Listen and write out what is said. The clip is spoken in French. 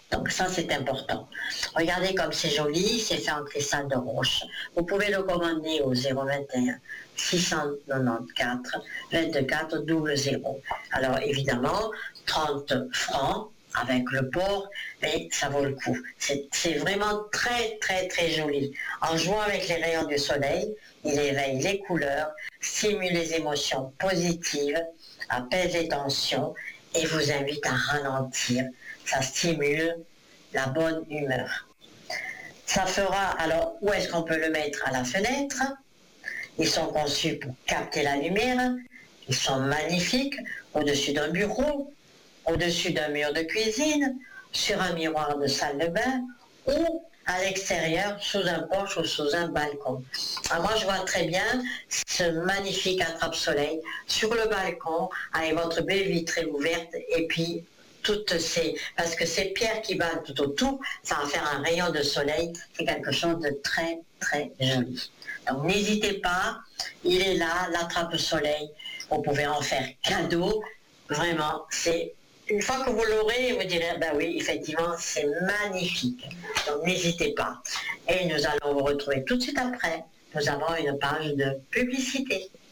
Donc ça, c'est important. Regardez comme c'est joli, c'est fait en cristal de roche. Vous pouvez le commander au 021 694 24 00. Alors évidemment, 30 francs avec le port, mais ça vaut le coup. C'est vraiment très très très joli. En jouant avec les rayons du soleil, il éveille les couleurs, stimule les émotions positives, apaise les tensions et vous invite à ralentir. Ça stimule la bonne humeur. Ça fera, alors où est-ce qu'on peut le mettre? À la fenêtre. Ils sont conçus pour capter la lumière. Ils sont magnifiques au-dessus d'un bureau, au-dessus d'un mur de cuisine, sur un miroir de salle de bain ou à l'extérieur, sous un porche ou sous un balcon. Alors moi, je vois très bien ce magnifique attrape-soleil sur le balcon avec votre baie vitrée ouverte et puis toutes ces... Parce que ces pierres qui valent tout autour, ça va faire un rayon de soleil. C'est quelque chose de très, très joli. Donc n'hésitez pas, il est là, l'attrape-soleil. Vous pouvez en faire cadeau. Vraiment, c'est... Une fois que vous l'aurez, vous direz, ben oui, effectivement, c'est magnifique. Donc n'hésitez pas. Et nous allons vous retrouver tout de suite après. Nous avons une page de publicité.